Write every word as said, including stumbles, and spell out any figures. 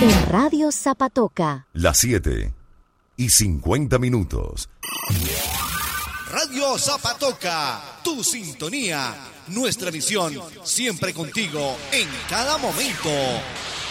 En Radio Zapatoca. Las siete y cincuenta minutos. Radio Zapatoca, tu sintonía, nuestra misión, siempre contigo, en cada momento.